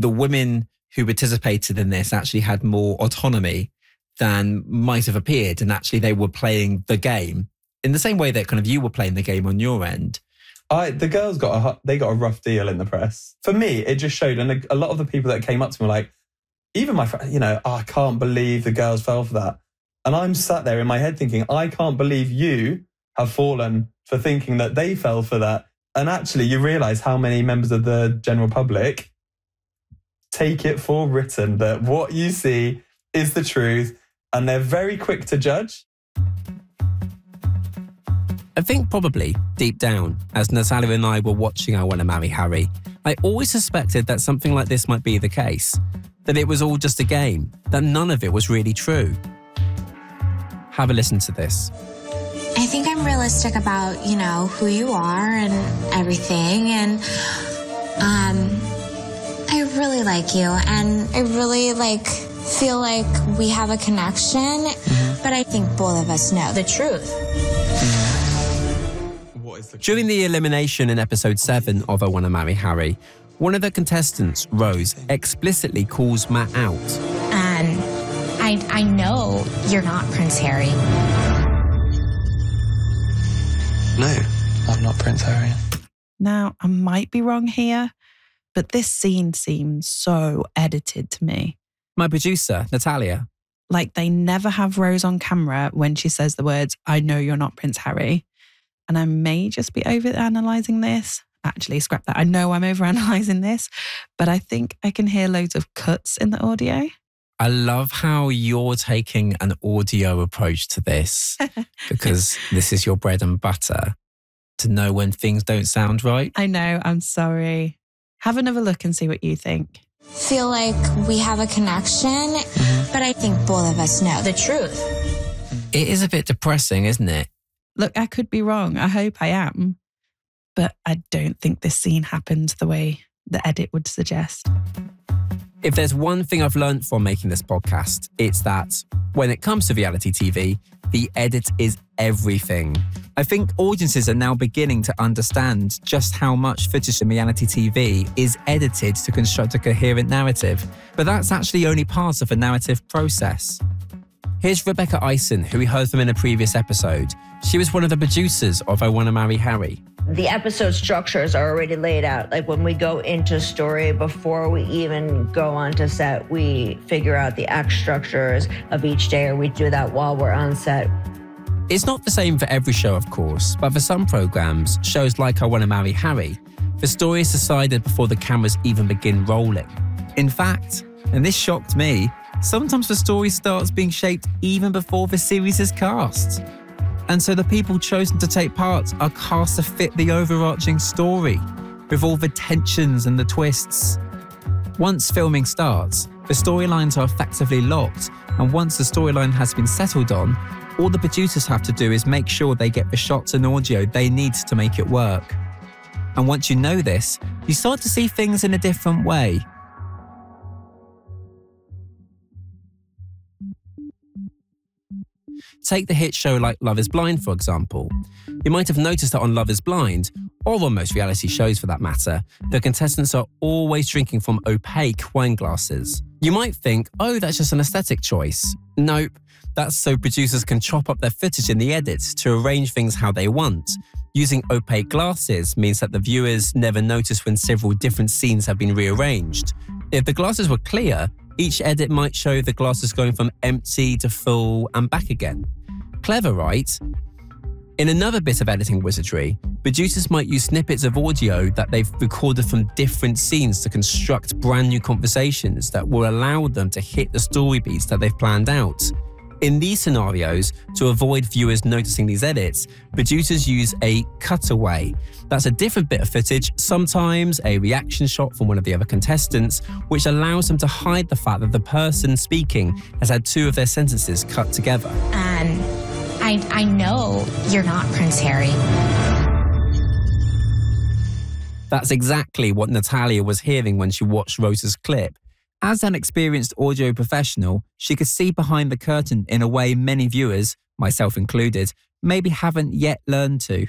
the women who participated in this actually had more autonomy than might have appeared. And actually they were playing the game in the same way that kind of you were playing the game on your end. The girls got a rough deal in the press. For me, it just showed, and a lot of the people that came up to me were like, even my friend, I can't believe the girls fell for that. And I'm sat there in my head thinking, I can't believe you have fallen for thinking that they fell for that. And actually, you realise how many members of the general public take it for written that what you see is the truth, and they're very quick to judge. I think probably, deep down, as Natalia and I were watching I Want to Marry Harry, I always suspected that something like this might be the case, that it was all just a game, that none of it was really true. Have a listen to this. I think I'm realistic about, who you are and everything, and I really like you, and I really feel like we have a connection, but I think both of us know the truth. During the elimination in episode 7 of I Want to Marry Harry, one of the contestants, Rose, explicitly calls Matt out. And I know you're not Prince Harry. No, I'm not Prince Harry. Now, I might be wrong here, but this scene seems so edited to me. My producer, Natalia. Like they never have Rose on camera when she says the words, I know you're not Prince Harry. And I may just be over-analysing this. Actually, scrap that. I know I'm over-analysing this, but I think I can hear loads of cuts in the audio. I love how you're taking an audio approach to this because this is your bread and butter, to know when things don't sound right. I know, I'm sorry. Have another look and see what you think. Feel like we have a connection, but I think both of us know the truth. It is a bit depressing, isn't it? Look, I could be wrong. I hope I am. But I don't think this scene happened the way the edit would suggest. If there's one thing I've learned from making this podcast, it's that when it comes to reality TV, the edit is everything. I think audiences are now beginning to understand just how much footage in reality TV is edited to construct a coherent narrative. But that's actually only part of a narrative process. Here's Rebecca Eisen, who we heard from in a previous episode. She was one of the producers of I Want to Marry Harry. The episode structures are already laid out. Like when we go into story, before we even go onto set, we figure out the act structures of each day, or we do that while we're on set. It's not the same for every show, of course, but for some programs, shows like I Want to Marry Harry, the story is decided before the cameras even begin rolling. In fact, and this shocked me, sometimes the story starts being shaped even before the series is cast. And so the people chosen to take part are cast to fit the overarching story, with all the tensions and the twists. Once filming starts, the storylines are effectively locked, and once the storyline has been settled on, all the producers have to do is make sure they get the shots and audio they need to make it work. And once you know this, you start to see things in a different way. Take the hit show like Love is Blind, for example. You might have noticed that on Love is Blind, or on most reality shows for that matter, the contestants are always drinking from opaque wine glasses. You might think, oh, that's just an aesthetic choice. Nope, that's so producers can chop up their footage in the edits to arrange things how they want. Using opaque glasses means that the viewers never notice when several different scenes have been rearranged. If the glasses were clear, each edit might show the glasses going from empty to full and back again. Clever, right? In another bit of editing wizardry, producers might use snippets of audio that they've recorded from different scenes to construct brand new conversations that will allow them to hit the story beats that they've planned out. In these scenarios, to avoid viewers noticing these edits, producers use a cutaway. That's a different bit of footage, sometimes a reaction shot from one of the other contestants, which allows them to hide the fact that the person speaking has had two of their sentences cut together. And I know you're not Prince Harry. That's exactly what Natalia was hearing when she watched Rose's clip. As an experienced audio professional, she could see behind the curtain in a way many viewers, myself included, maybe haven't yet learned to.